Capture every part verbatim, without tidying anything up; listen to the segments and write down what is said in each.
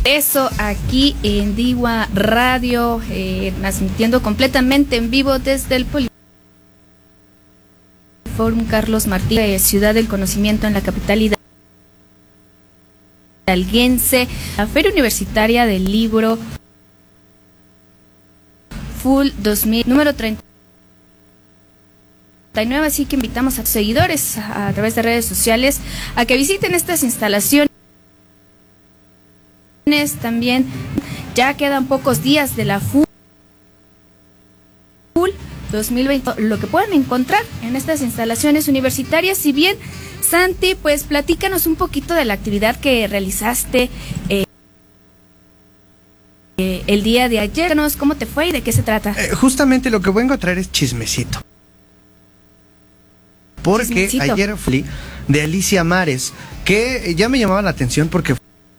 Eso aquí en Diwa Radio, eh, transmitiendo completamente en vivo desde el Poliforum Carlos Martí, eh, Ciudad del Conocimiento en la capital hidalguense, la Feria Universitaria del Libro Full dos mil, número treinta y nueve, así que invitamos a sus seguidores a, a través de redes sociales a que visiten estas instalaciones. También ya quedan pocos días de la Full dos mil veinte, lo que puedan encontrar en estas instalaciones universitarias. Si bien, Santi, pues platícanos un poquito de la actividad que realizaste eh, eh, el día de ayer. ¿Cómo te fue y de qué se trata? Eh, justamente lo que vengo a traer es chismecito. Porque chismecito. Ayer fui de Alicia Mares, que ya me llamaba la atención porque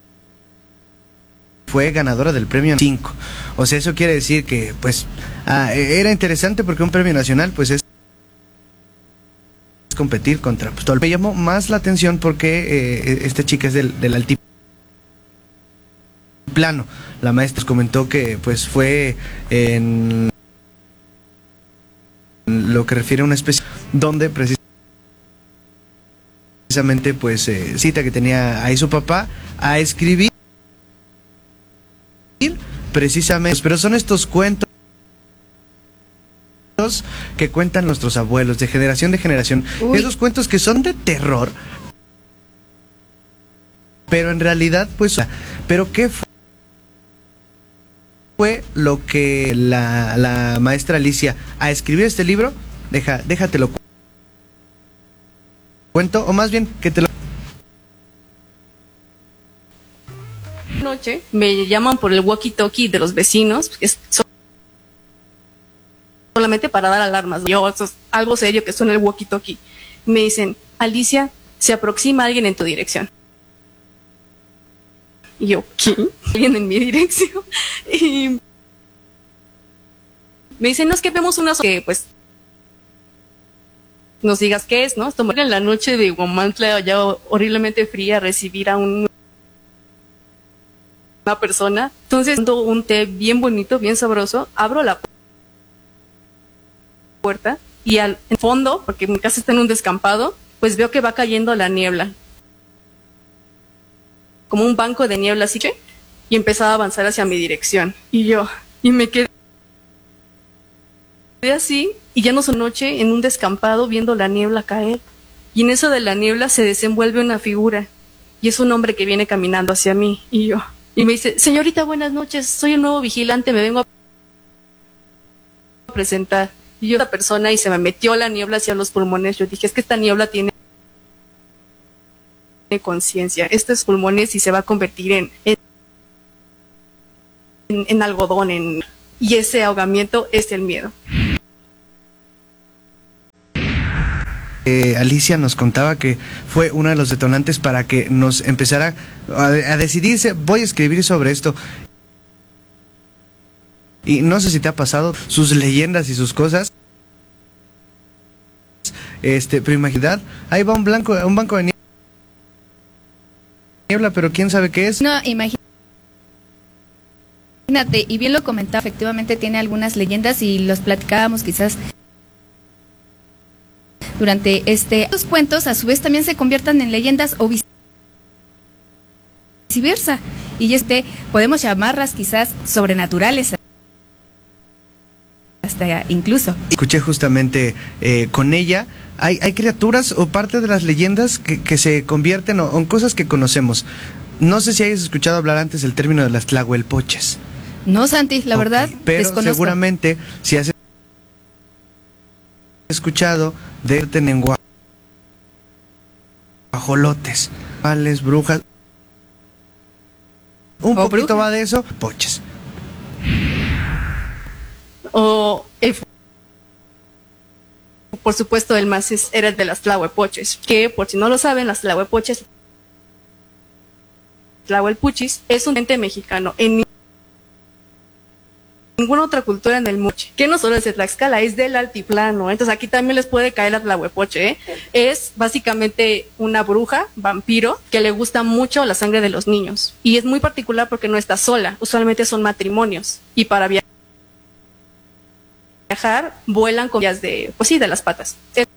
fue ganadora del premio cinco. O sea, eso quiere decir que, pues, ah, era interesante porque un premio nacional, pues, es competir contra, pues, todo. Me llamó más la atención porque eh, esta chica es del, del altiplano. La maestra comentó que, pues, fue en lo que refiere a una especie donde precisamente, pues, eh, cita que tenía ahí su papá a escribir precisamente, pero son estos cuentos que cuentan nuestros abuelos de generación de generación. Uy. Esos cuentos que son de terror, pero en realidad, pues, pero ¿qué fue, fue lo que la, la maestra Alicia a escribir este libro? Deja, déjatelo cuento, o más bien que te lo noche me llaman por el walkie-talkie de los vecinos, es solamente para dar alarmas. Yo, eso es algo serio que suena el walkie-talkie. Me dicen, Alicia, se aproxima alguien en tu dirección. Y yo, ¿qué? ¿Alguien en mi dirección? Y me dicen, no, es que vemos una que, pues, nos digas qué es, ¿no? Tomar en la noche de Huamantla, ya horriblemente fría, recibir a un una persona. Entonces, un té bien bonito, bien sabroso, abro la puerta y al fondo, porque mi casa está en un descampado, pues veo que va cayendo la niebla. Como un banco de niebla así, y empezaba a avanzar hacia mi dirección. Y yo, y me quedé así, y ya no son noche en un descampado viendo la niebla caer. Y en eso de la niebla se desenvuelve una figura, y es un hombre que viene caminando hacia mí. Y yo, y me dice, señorita, buenas noches, soy el nuevo vigilante, me vengo a presentar. Y yo, la persona, y se me metió la niebla hacia los pulmones. Yo dije, es que esta niebla tiene conciencia, estos pulmones, y se va a convertir en, en, en algodón, en, y ese ahogamiento es el miedo. Eh, Alicia nos contaba que fue uno de los detonantes para que nos empezara a, a decidirse, voy a escribir sobre esto. Y no sé si te ha pasado sus leyendas y sus cosas. Este, pero imagínate, ahí va un blanco, un banco de niebla, pero quién sabe qué es. No, imagínate, y bien lo comentaba, efectivamente tiene algunas leyendas y los platicábamos quizás durante este. Estos cuentos a su vez también se conviertan en leyendas o viceversa, y este podemos llamarlas quizás sobrenaturales hasta incluso. Escuché justamente eh, con ella, hay, hay criaturas o parte de las leyendas que, que se convierten o, en cosas que conocemos. No sé si hayas escuchado hablar antes el término de las tlahuelpoches. No, Santi, la okay, verdad, pero desconozco. Seguramente si has escuchado de en guajolotes, vales, brujas, un poquito bruja. Va de eso, poches. O el, por supuesto, el más es, era el de las tlahuelpoches, que por si no lo saben, las tlahuelpoches, tlahuelpuchis, es un ente mexicano. En ninguna otra cultura en el mundo, que no solo es de Tlaxcala, es del altiplano. Entonces aquí también les puede caer la Tlahuepoche, ¿eh? Es básicamente una bruja, vampiro, que le gusta mucho la sangre de los niños. Y es muy particular porque no está sola, usualmente son matrimonios. Y para viajar, vuelan con vías de, pues sí, de las patas. Esto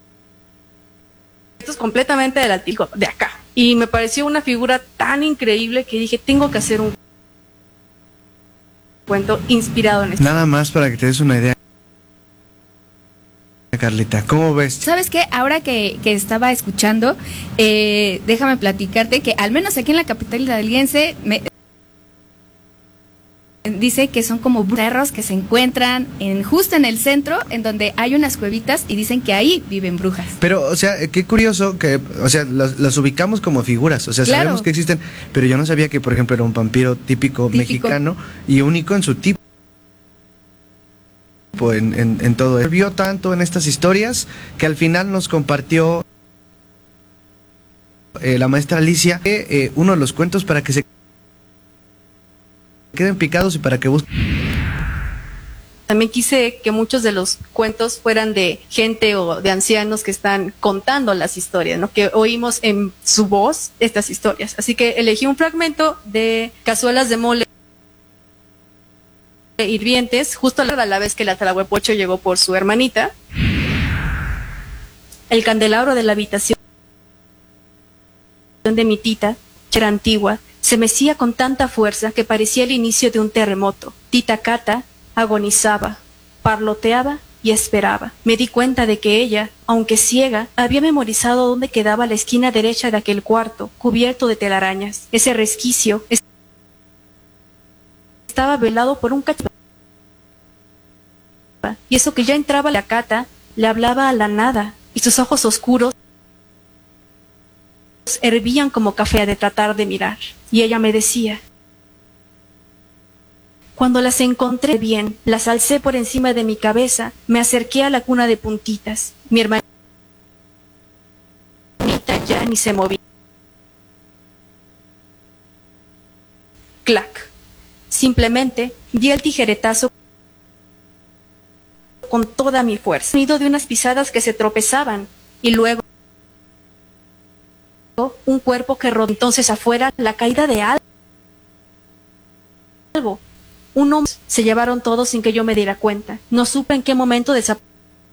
es completamente del altiplano, de acá. Y me pareció una figura tan increíble que dije, tengo que hacer un cuento inspirado en esto. Nada más para que te des una idea, Carlita, ¿cómo ves? ¿Sabes qué? Ahora que, que estaba escuchando, eh, déjame platicarte que al menos aquí en la capital hidalguense me dice que son como cerros que se encuentran en justo en el centro, en donde hay unas cuevitas y dicen que ahí viven brujas. Pero, o sea, qué curioso que, o sea, las, las ubicamos como figuras, o sea, Claro. sabemos que existen, pero yo no sabía que, por ejemplo, era un vampiro típico, Típico. mexicano y único en su tipo. En, en, en todo eso. Vio tanto en estas historias que al final nos compartió eh, la maestra Alicia eh, eh, uno de los cuentos para que se queden picados y para que busquen. También quise que muchos de los cuentos fueran de gente o de ancianos que están contando las historias, ¿no? Que oímos en su voz estas historias. Así que elegí un fragmento de Cazuelas de Mole Hirvientes, justo a la vez que la Tlahuepoche llegó por su hermanita. El candelabro de la habitación de mi tita, que era antigua, se mecía con tanta fuerza que parecía el inicio de un terremoto. Tita Cata agonizaba, parloteaba y esperaba. Me di cuenta de que ella, aunque ciega, había memorizado dónde quedaba la esquina derecha de aquel cuarto, cubierto de telarañas. Ese resquicio estaba velado por un cacho. Y eso que ya entraba la Cata, le hablaba a la nada, y sus ojos oscuros hervían como café de tratar de mirar. Y ella me decía: cuando las encontré bien, las alcé por encima de mi cabeza, me acerqué a la cuna de puntitas. Mi hermanita ya ni se movía. Clac. Simplemente di el tijeretazo con toda mi fuerza. Sonido de unas pisadas que se tropezaban y luego un cuerpo que rodó. Entonces afuera la caída de algo. Un hombre. Se llevaron todos sin que yo me diera cuenta. No supe en qué momento desapareció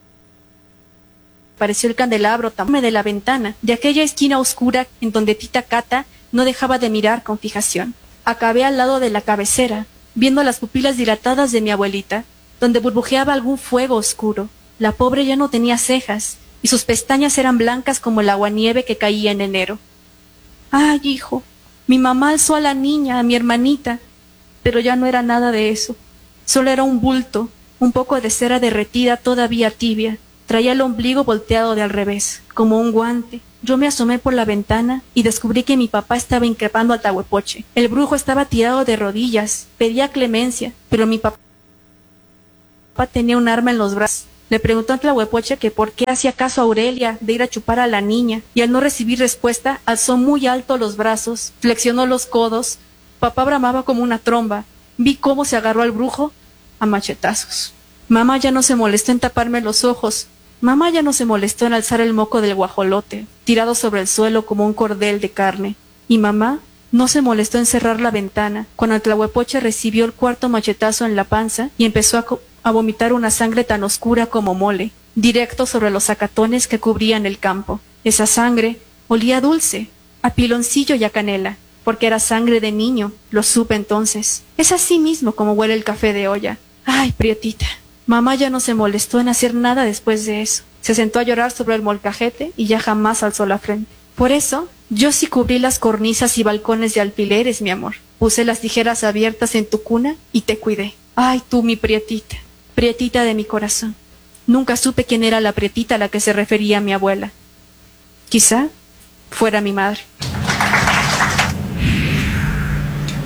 el candelabro también de la ventana, de aquella esquina oscura en donde tita Cata no dejaba de mirar con fijación. Acabé al lado de la cabecera, viendo las pupilas dilatadas de mi abuelita, donde burbujeaba algún fuego oscuro. La pobre ya no tenía cejas, y sus pestañas eran blancas como el aguanieve que caía en enero. ¡Ay, hijo! Mi mamá alzó a la niña, a mi hermanita, pero ya no era nada de eso. Solo era un bulto, un poco de cera derretida todavía tibia. Traía el ombligo volteado de al revés, como un guante. Yo me asomé por la ventana y descubrí que mi papá estaba increpando al Tlahuepoche. El brujo estaba tirado de rodillas, pedía clemencia, pero mi papá tenía un arma en los brazos. Le preguntó a Tlahuepoche que por qué hacía caso a Aurelia de ir a chupar a la niña, y al no recibir respuesta, alzó muy alto los brazos, flexionó los codos. Papá bramaba como una tromba. Vi cómo se agarró al brujo a machetazos. Mamá ya no se molestó en taparme los ojos. Mamá ya no se molestó en alzar el moco del guajolote, tirado sobre el suelo como un cordel de carne. Y mamá no se molestó en cerrar la ventana, cuando el Tlahuepoche recibió el cuarto machetazo en la panza y empezó a, a vomitar una sangre tan oscura como mole, directo sobre los zacatones que cubrían el campo. Esa sangre olía dulce, a piloncillo y a canela, porque era sangre de niño, lo supe entonces. Es así mismo como huele el café de olla. Ay, prietita. Mamá ya no se molestó en hacer nada después de eso. Se sentó a llorar sobre el molcajete y ya jamás alzó la frente. Por eso, yo sí cubrí las cornisas y balcones de alfileres, mi amor. Puse las tijeras abiertas en tu cuna y te cuidé. Ay, tú, mi prietita, prietita de mi corazón. Nunca supe quién era la prietita a la que se refería mi abuela. Quizá fuera mi madre.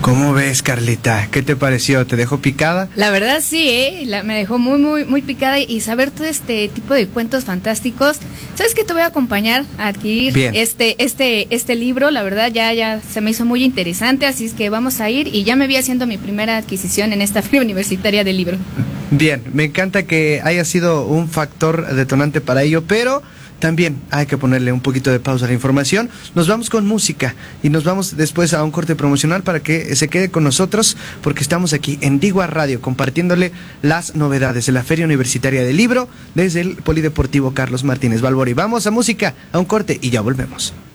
¿Cómo ves, Carlita? ¿Qué te pareció? ¿Te dejó picada? La verdad sí, ¿eh? La, me dejó muy, muy, muy picada y saber todo este tipo de cuentos fantásticos. ¿Sabes qué? Te voy a acompañar a adquirir Bien. este, este, este libro. La verdad ya, ya se me hizo muy interesante, así es que vamos a ir y ya me vi haciendo mi primera adquisición en esta feria universitaria del libro. Bien, me encanta que haya sido un factor detonante para ello, pero también hay que ponerle un poquito de pausa a la información. Nos vamos con música y nos vamos después a un corte promocional para que se quede con nosotros, porque estamos aquí en Digua Radio compartiéndole las novedades de la Feria Universitaria del Libro desde el Polideportivo Carlos Martínez Balbori. Vamos a música, a un corte y ya volvemos.